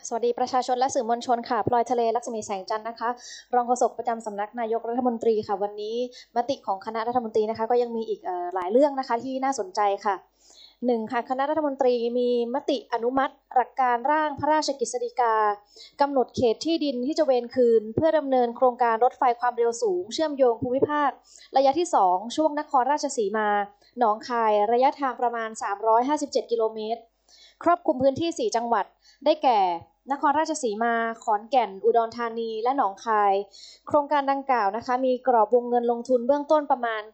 สวัสดีประชาชนและสื่อมวลชนค่ะพลอยทะเลลักษมีแสงจันทร์นะคะรองโฆษกประจำสำนักนายกรัฐมนตรีค่ะวันนี้มติของคณะรัฐมนตรีนะคะก็ยังมีอีกหลายเรื่องนะคะที่น่าสนใจค่ะ1ค่ะคณะรัฐมนตรีมีมติอนุมัติหลักการร่างพระราชกฤษฎีกากำหนดเขตที่ดินที่จะเวรคืนเพื่อดำเนินโครงการรถไฟความเร็วสูงเชื่อมโยงภูมิภาคระยะที่2ช่วงนครราชสีมาหนองคายระยะทางประมาณ357กิโลเมตรครอบคลุมพื้นที่4จังหวัดได้แก่นครราชสีมาขอนแก่นอุดรธานีและหนองคายโครงการดังกล่าวนะคะมีกรอบวงเงินลงทุนเบื้องต้นประมาณ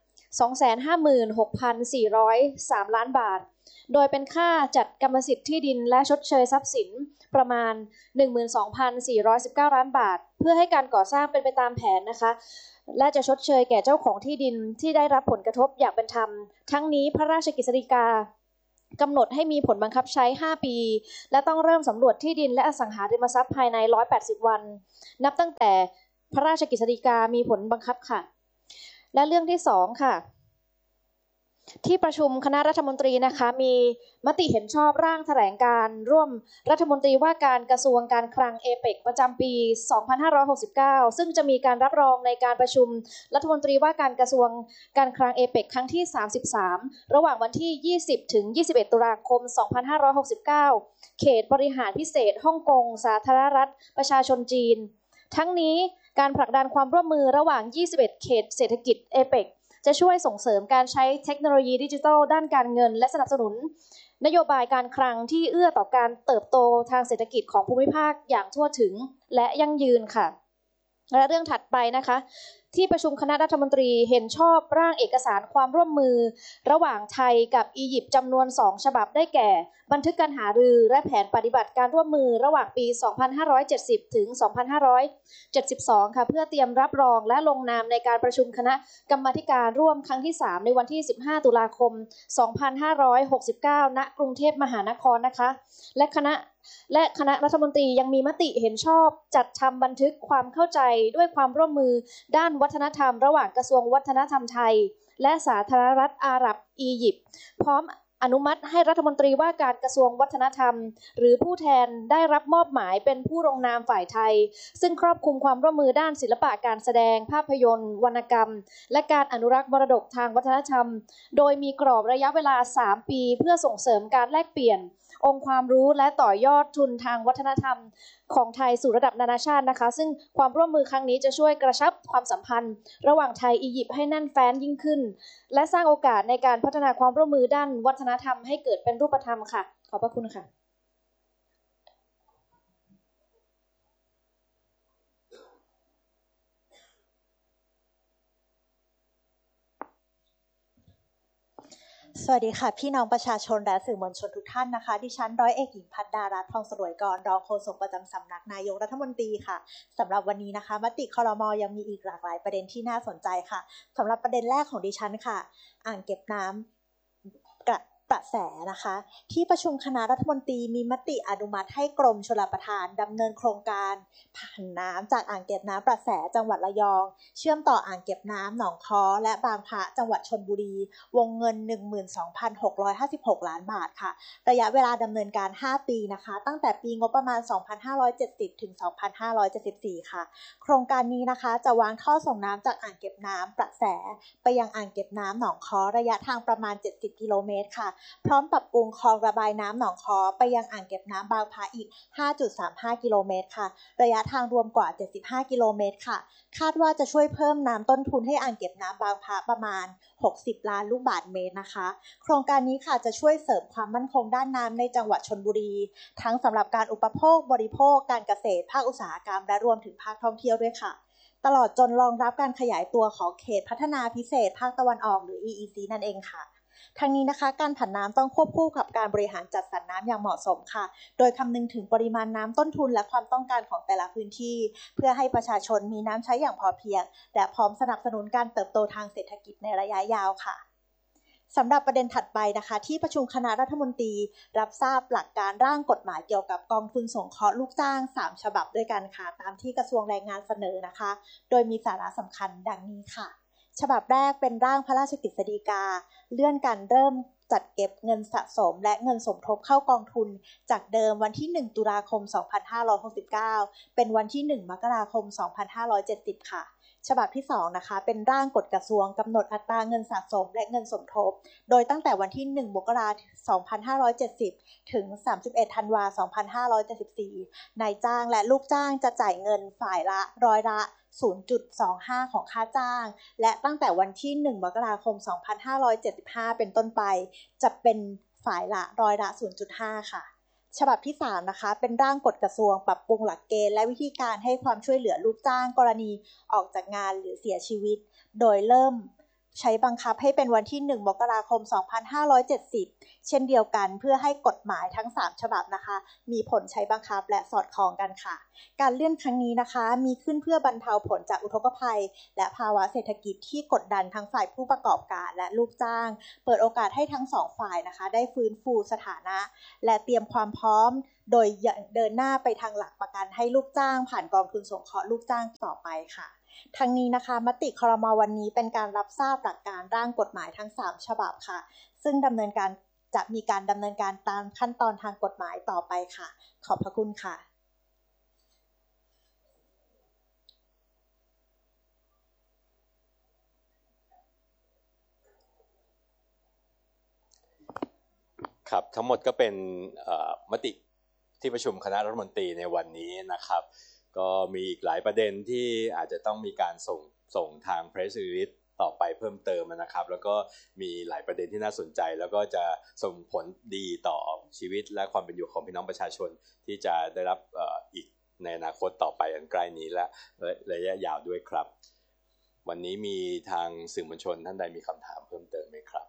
256,403 ล้านบาทโดยเป็นค่าจัดกรรมสิทธิ์ที่ดินและชดเชยทรัพย์สินประมาณ 12,419 ล้านบาทเพื่อให้การก่อสร้างเป็นไปตามแผนนะคะและจะชดเชยแก่เจ้าของที่ดินที่ได้รับผลกระทบอย่างเป็นธรรมทั้งนี้พระราชกฤษฎีกากำหนดให้มีผลบังคับใช้5ปีและต้องเริ่มสำรวจที่ดินและอสังหาริมทรัพย์ภายใน180วันนับตั้งแต่พระราชกฤษฎีกามีผลบังคับค่ะและเรื่องที่2ค่ะที่ประชุมคณะรัฐมนตรีนะคะมีมติเห็นชอบร่างแถลงการร่วมรัฐมนตรีว่าการกระทรวงการคลังเอเปกประจำปี2569ซึ่งจะมีการรับรองในการประชุมรัฐมนตรีว่าการกระทรวงการคลังเอเปกครั้งที่33ระหว่างวันที่20ถึง21ตุลาคม2569เขตบริหารพิเศษฮ่องกงสาธารณรัฐประชาชนจีนทั้งนี้การผลักดันความร่วมมือระหว่าง21เขตเศรษฐกิจเอเปกจะช่วยส่งเสริมการใช้เทคโนโลยีดิจิทัลด้านการเงินและสนับสนุนนโยบายการคลังที่เอื้อต่อการเติบโตทางเศรษฐกิจของภูมิภาคอย่างทั่วถึงและยั่งยืนค่ะและเรื่องถัดไปนะคะที่ประชุมคณะรัฐมนตรีเห็นชอบร่างเอกสารความร่วมมือระหว่างไทยกับอียิปต์จำนวน2ฉบับได้แก่บันทึกการหารือและแผนปฏิบัติการร่วมมือระหว่างปี2570ถึง2572ค่ะเพื่อเตรียมรับรองและลงนามในการประชุมคณะกรรมาธิการร่วมครั้งที่3ในวันที่15ตุลาคม2569ณกรุงเทพมหานครนะคะและคณะรัฐมนตรียังมีมติเห็นชอบจัดทำบันทึกความเข้าใจด้วยความร่วมมือด้านวัฒนธรรมระหว่างกระทรวงวัฒนธรรมไทยและสาธารณรัฐอาหรับอียิปต์พร้อมอนุมัติให้รัฐมนตรีว่าการกระทรวงวัฒนธรรมหรือผู้แทนได้รับมอบหมายเป็นผู้ลงนามฝ่ายไทยซึ่งครอบคลุมความร่วมมือด้านศิลปะการแสดงภาพยนตร์วรรณกรรมและการอนุรักษ์มรดกทางวัฒนธรรมโดยมีกรอบระยะเวลา3ปีเพื่อส่งเสริมการแลกเปลี่ยนองค์ความรู้และต่อยอดทุนทางวัฒนธรรมของไทยสู่ระดับนานาชาตินะคะซึ่งความร่วมมือครั้งนี้จะช่วยกระชับความสัมพันธ์ระหว่างไทยอียิปต์ให้แน่นแฟ้นยิ่งขึ้นและสร้างโอกาสในการพัฒนาความร่วมมือด้านวัฒนธรรมให้เกิดเป็นรูปธรรมค่ะขอบพระคุณค่ะสวัสดีค่ะพี่น้องประชาชนและสื่อมวลชนทุกท่านนะคะดิฉันร้อยเอกหญิงพัฒดารัตน์ทองสรวยกรรองโฆษกประจำสำนักนายกรัฐมนตรีค่ะสำหรับวันนี้นะคะมติครม.ยังมีอีกหลากหลายประเด็นที่น่าสนใจค่ะสำหรับประเด็นแรกของดิฉันค่ะอ่างเก็บน้ำประแสนะคะที่ประชุมคณะรัฐมนตรีมีมติอนุมัติให้กรมชลประทานดำเนินโครงการผ่านน้ำจากอ่างเก็บน้ำประแสจังหวัดระยองเชื่อมต่ออ่างเก็บน้ำหนองค้อและบางพระจังหวัดชลบุรีวงเงิน 12,656 ล้านบาทค่ะระยะเวลาดำเนินการ5ปีนะคะตั้งแต่ปีงบประมาณ2570ถึง2574ค่ะโครงการนี้นะคะจะวางท่อส่งน้ำจากอ่างเก็บน้ำประแสไปยังอ่างเก็บน้ำหนองค้อระยะทางประมาณ70กิโลเมตรค่ะพร้อมปรับปรุงคลองระบายน้ำหนองค้อไปยังอ่างเก็บน้ำบางพระอีก 5.35 กิโลเมตรค่ะระยะทางรวมกว่า75กิโลเมตรค่ะคาดว่าจะช่วยเพิ่มน้ำต้นทุนให้อ่างเก็บน้ำบางพระประมาณ60ล้านลูกบาศก์เมตรนะคะโครงการนี้ค่ะจะช่วยเสริมความมั่นคงด้านน้ำในจังหวัดชลบุรีทั้งสำหรับการอุปโภคบริโภคการเกษตรภาคอุตสาหกรรมและรวมถึงภาคท่องเที่ยวด้วยค่ะตลอดจนรองรับการขยายตัวของเขตพัฒนาพิเศษภาคตะวันออกหรือ EEC นั่นเองค่ะทั้งนี้นะคะการผันน้ำต้องควบคู่กับการบริหารจัดสรรน้ำอย่างเหมาะสมค่ะโดยคำนึงถึงปริมาณน้ำต้นทุนและความต้องการของแต่ละพื้นที่เพื่อให้ประชาชนมีน้ำใช้อย่างพอเพียงและพร้อมสนับสนุนการเติบโตทางเศรษฐกิจในระยะยาวค่ะสำหรับประเด็นถัดไปนะคะที่ประชุมคณะรัฐมนตรีรับทราบหลักการร่างกฎหมายเกี่ยวกับกองทุนสงเคราะห์ลูกจ้าง3ฉบับด้วยกันค่ะตามที่กระทรวงแรงงานเสนอนะคะโดยมีสาระสำคัญดังนี้ค่ะฉบับแรกเป็นร่างพระราชกฤษฎีกาเลื่อนการเริ่มจัดเก็บเงินสะสมและเงินสมทบเข้ากองทุนจากเดิมวันที่1ตุลาคม2569เป็นวันที่1มกราคม2570ค่ะฉบับที่2นะคะเป็นร่างกฎกระทรวงกำหนดอัตราเงินสะสมและเงินสมทบโดยตั้งแต่วันที่1มกราคม2570ถึง31ธันวาคม2574นายจ้างและลูกจ้างจะจ่ายเงินฝ่ายละร้อยละ 0.25 ของค่าจ้างและตั้งแต่วันที่1มกราคม2575เป็นต้นไปจะเป็นฝ่ายละร้อยละ 0.5 ค่ะฉบับที่3นะคะเป็นร่างกฎกระทรวงปรับปรุงหลักเกณฑ์และวิธีการให้ความช่วยเหลือลูกจ้างกรณีออกจากงานหรือเสียชีวิตโดยเริ่มใช้บังคับให้เป็นวันที่1มกราคม2570เช่นเดียวกันเพื่อให้กฎหมายทั้ง3ฉบับนะคะมีผลใช้บังคับและสอดคล้องกันค่ะการเลื่อนครั้งนี้นะคะมีขึ้นเพื่อบรรเทาผลจากอุทกภัยและภาวะเศรษฐกิจที่กดดันทั้งฝ่ายผู้ประกอบการและลูกจ้างเปิดโอกาสให้ทั้ง2ฝ่ายนะคะได้ฟื้นฟูสถานะและเตรียมความพร้อมโดยเดินหน้าไปทางหลักประกันให้ลูกจ้างผ่านกองทุนสงเคราะห์ลูกจ้างต่อไปค่ะทั้งนี้นะคะมติครม.วันนี้เป็นการรับทราบหลักการร่างกฎหมายทั้ง3ฉบับค่ะซึ่งจะมีการดำเนินการตามขั้นตอนทางกฎหมายต่อไปค่ะขอบพระคุณค่ะครับทั้งหมดก็เป็นมติที่ประชุมคณะรัฐมนตรีในวันนี้นะครับก็มีอีกหลายประเด็นที่อาจจะต้องมีการส่งทาง Press Release ต่อไปเพิ่มเติมนะครับแล้วก็มีหลายประเด็นที่น่าสนใจแล้วก็จะส่งผลดีต่อชีวิตและความเป็นอยู่ของพี่น้องประชาชนที่จะได้รับอีกในอนาคตต่อไปอันใกล้นี้และระยะยาวด้วยครับวันนี้มีทางสื่อมวลชนท่านใดมีคำถามเพิ่มเติมไหมครับ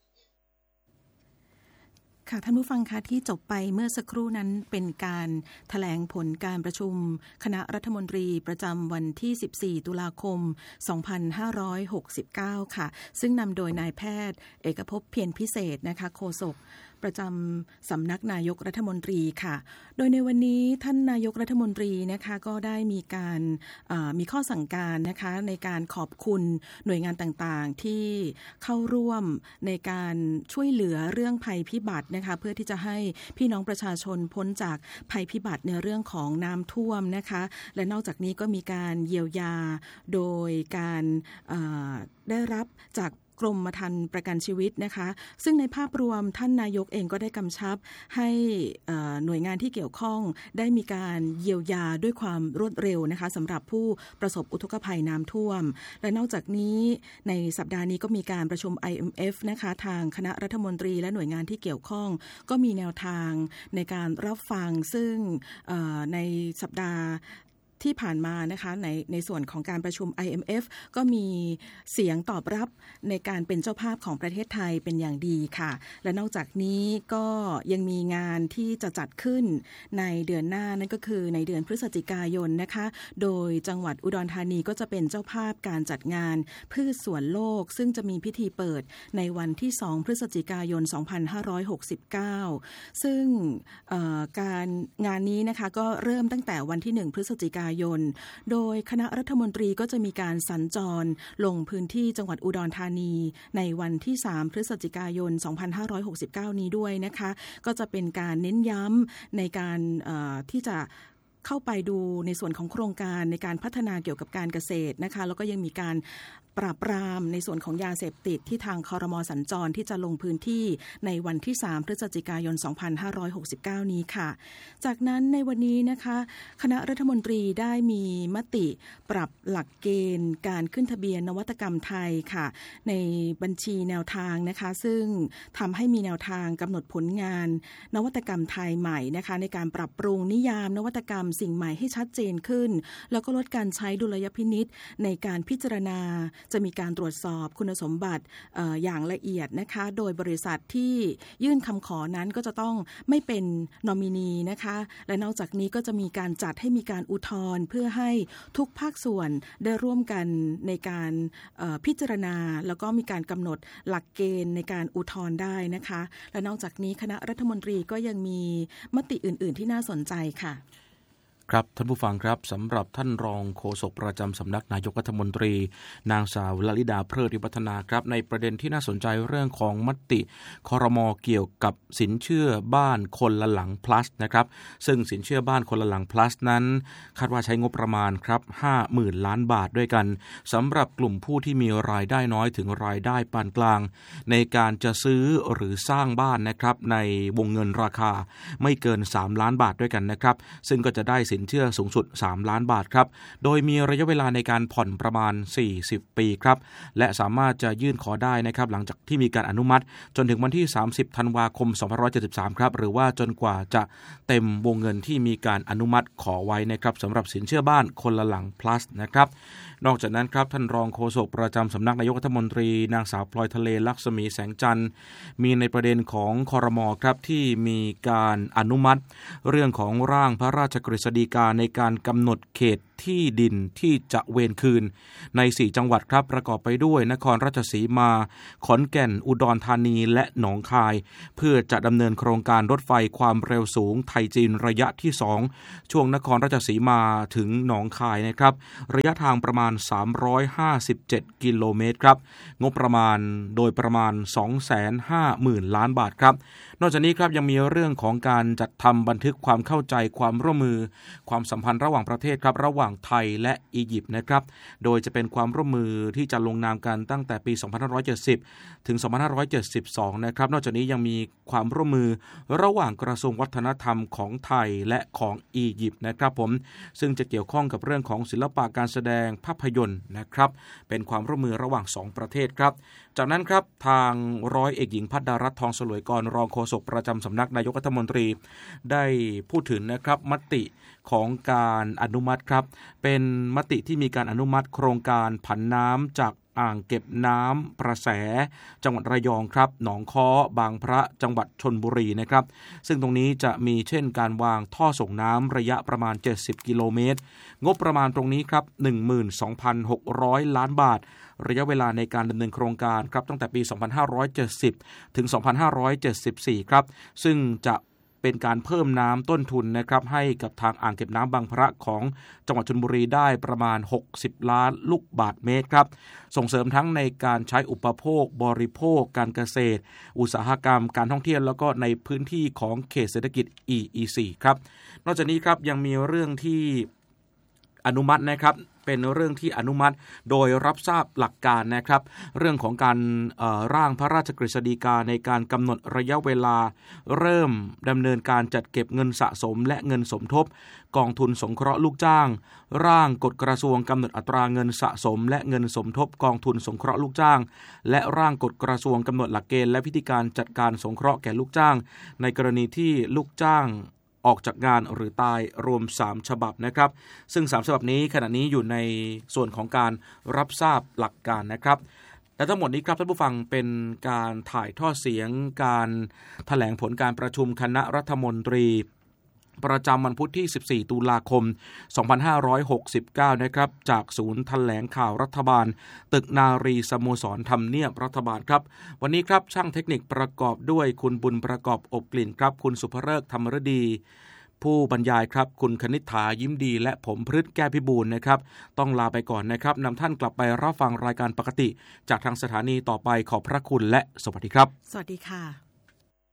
ค่ะท่านผู้ฟังคะที่จบไปเมื่อสักครู่นั้นเป็นการแถลงผลการประชุมคณะรัฐมนตรีประจำวันที่14ตุลาคม2569ค่ะซึ่งนำโดยนายแพทย์เอกภพเพียรพิเศษนะคะโฆษกประจำสำนักนายกรัฐมนตรีค่ะโดยในวันนี้ท่านนายกรัฐมนตรีนะคะก็ได้มีข้อสั่งการนะคะในการขอบคุณหน่วยงานต่างๆที่เข้าร่วมในการช่วยเหลือเรื่องภัยพิบัตินะคะเพื่อที่จะให้พี่น้องประชาชนพ้นจากภัยพิบัติในเรื่องของน้ำท่วมนะคะและนอกจากนี้ก็มีการเยียวยาโดยการได้รับจากกรมธรรม์ประกันชีวิตนะคะซึ่งในภาพรวมท่านนายกเองก็ได้กำชับให้หน่วยงานที่เกี่ยวข้องได้มีการเยียวยาด้วยความรวดเร็วนะคะสำหรับผู้ประสบอุทกภัยน้ำท่วมและนอกจากนี้ในสัปดาห์นี้ก็มีการประชุม IMF นะคะทางคณะรัฐมนตรีและหน่วยงานที่เกี่ยวข้องก็มีแนวทางในการรับฟังซึ่งในสัปดาห์ที่ผ่านมานะคะในส่วนของการประชุม IMF ก็มีเสียงตอบรับในการเป็นเจ้าภาพของประเทศไทยเป็นอย่างดีค่ะและนอกจากนี้ก็ยังมีงานที่จะจัดขึ้นในเดือนหน้านั่นก็คือในเดือนพฤศจิกายนนะคะโดยจังหวัดอุดรธานีก็จะเป็นเจ้าภาพการจัดงานพืชสวนโลกซึ่งจะมีพิธีเปิดในวันที่2พฤศจิกายน2569ซึ่งการงานนี้นะคะก็เริ่มตั้งแต่วันที่1พฤศจิกายนโดยคณะรัฐมนตรีก็จะมีการสัญจรลงพื้นที่จังหวัดอุดรธานีในวันที่3พฤศจิกายน2569นี้ด้วยนะคะก็จะเป็นการเน้นย้ำในการที่จะเข้าไปดูในส่วนของโครงการในการพัฒนาเกี่ยวกับการเกษตรนะคะแล้วก็ยังมีการปราบปรามในส่วนของยาเสพติดที่ทางครม.สัญจรที่จะลงพื้นที่ในวันที่3พฤศจิกายน2569นี้ค่ะจากนั้นในวันนี้นะคะคณะรัฐมนตรีได้มีมติปรับหลักเกณฑ์การขึ้นทะเบียนนวัตกรรมไทยค่ะในบัญชีแนวทางนะคะซึ่งทำให้มีแนวทางกำหนดผลงานนวัตกรรมไทยใหม่นะคะในการปรับปรุงนิยามนวัตกรรมสิ่งใหม่ให้ชัดเจนขึ้นแล้วก็ลดการใช้ดุลยพินิจในการพิจารณาจะมีการตรวจสอบคุณสมบัติอย่างละเอียดนะคะโดยบริษัทที่ยื่นคำขอนั้นก็จะต้องไม่เป็นนอมินีนะคะและนอกจากนี้ก็จะมีการจัดให้มีการอุทธรณ์เพื่อให้ทุกภาคส่วนได้ร่วมกันในการพิจารณาแล้วก็มีการกำหนดหลักเกณฑ์ในการอุทธรณ์ได้นะคะและนอกจากนี้คณะรัฐมนตรีก็ยังมีมติอื่นๆที่น่าสนใจค่ะครับท่านผู้ฟังครับสำหรับท่านรองโฆษกประจำสำนักนายกรัฐมนตรีนางสาวลลิดาเพลิดวิวัฒนาครับในประเด็นที่น่าสนใจเรื่องของมติครม.เกี่ยวกับสินเชื่อบ้านคนละหลัง plus นะครับซึ่งสินเชื่อบ้านคนละหลัง plus นั้นคาดว่าใช้งบประมาณครับ 50,000 ล้านบาทด้วยกันสำหรับกลุ่มผู้ที่มีรายได้น้อยถึงรายได้ปานกลางในการจะซื้อหรือสร้างบ้านนะครับในวงเงินราคาไม่เกิน3ล้านบาทด้วยกันนะครับซึ่งก็จะได้สินเชื่อสูงสุด3ล้านบาทครับโดยมีระยะเวลาในการผ่อนประมาณ40ปีครับและสามารถจะยื่นขอได้นะครับหลังจากที่มีการอนุมัติจนถึงวันที่30ธันวาคม2573ครับหรือว่าจนกว่าจะเต็มวงเงินที่มีการอนุมัติขอไว้นะครับสำหรับสินเชื่อบ้านคนละหลัง plus นะครับนอกจากนั้นครับท่านรองโฆษกประจำสำนักนายกรัฐมนตรีนางสาวพลอยทะเลลักษมีแสงจันทร์มีในประเด็นของครม.ครับที่มีการอนุมัติเรื่องของร่างพระราชกฤษฎีกาในการกำหนดเขตที่ดินที่จะเวรคืนใน4จังหวัดครับประกอบไปด้วยนครราชสีมาขอนแก่นอุดรธานีและหนองคายเพื่อจะดำเนินโครงการรถไฟความเร็วสูงไทยจีนระยะที่2ช่วงนครราชสีมาถึงหนองคายนะครับระยะทางประมาณ357กิโลเมตรครับงบประมาณโดยประมาณ 250,000 ล้านบาทครับนอกจากนี้ครับยังมีเรื่องของการจัดทำบันทึกความเข้าใจความร่วมมือความสัมพันธ์ระหว่างประเทศครับระหว่างไทยและอียิปต์นะครับโดยจะเป็นความร่วมมือที่จะลงนามกันตั้งแต่ปี2570ถึง2572นะครับนอกจากนี้ยังมีความร่วมมือระหว่างกระทรวงวัฒนธรรมของไทยและของอียิปต์นะครับผมซึ่งจะเกี่ยวข้องกับเรื่องของศิลปะการแสดงภาพยนตร์นะครับเป็นความร่วมมือระหว่าง2ประเทศครับจากนั้นครับทางร้อยเอกหญิงภัทรดารัตน์ทองสลวยกรรองโฆษกประจำสำนักนายกรัฐมนตรีได้พูดถึงนะครับมติของการอนุมัติครับเป็นมติที่มีการอนุมัติโครงการผันน้ำจากอ่างเก็บน้ำประแสจังหวัดระยองครับหนองค้อบางพระจังหวัดชลบุรีนะครับซึ่งตรงนี้จะมีเช่นการวางท่อส่งน้ำระยะประมาณ70กิโลเมตรงบประมาณตรงนี้ครับ 12,600 ล้านบาทระยะเวลาในการดำเนินโครงการครับตั้งแต่ปี2570ถึง2574ครับซึ่งจะเป็นการเพิ่มน้ำต้นทุนนะครับให้กับทางอ่างเก็บน้ำบางพระของจังหวัดชลบุรีได้ประมาณ60ล้านลูกบาศก์เมตรครับส่งเสริมทั้งในการใช้อุปโภคบริโภคการเกษตรอุตสาหกรรมการท่องเที่ยวแล้วก็ในพื้นที่ของเขตเศรษฐกิจ EEC ครับนอกจากนี้ครับยังมีเรื่องที่อนุมัตินะครับเป็นเรื่องที่อนุมัติโดยรับทราบหลักการนะครับเรื่องของการร่างพระราชกฤษฎีกาในการกำหนดระยะเวลาเริ่มดำเนินการจัดเก็บเงินสะสมและเงินสมทบกองทุนสงเคราะห์ลูกจ้างร่างกฎกระทรวงกำหนดอัตราเงินสะสมและเงินสมทบกองทุนสงเคราะห์ลูกจ้างและร่างกฎกระทรวงกำหนดหลักเกณฑ์และวิธีการจัดการสงเคราะห์แก่ลูกจ้างในกรณีที่ลูกจ้างออกจากงานหรือตายรวม3ฉบับนะครับซึ่ง3ฉบับนี้ขณะนี้อยู่ในส่วนของการรับทราบหลักการนะครับและทั้งหมดนี้ครับท่านผู้ฟังเป็นการถ่ายทอดเสียงการแถลงผลการประชุมคณะรัฐมนตรีประจำวันพุธที่14ตุลาคม2569นะครับจากศูนย์แถลงข่าวรัฐบาลตึกนารีสโมสรทำเนียบรัฐบาลครับวันนี้ครับช่างเทคนิคประกอบด้วยคุณบุญประกอบอบกลิ่นครับคุณสุภฤกษ์ธรรมฤดีผู้บรรยายครับคุณคณิษฐายิ้มดีและผมพฤทธิ์แก้พิบูลนะครับต้องลาไปก่อนนะครับนำท่านกลับไปรับฟังรายการปกติจากทางสถานีต่อไปขอบพระคุณและสวัสดีครับสวัสดีค่ะ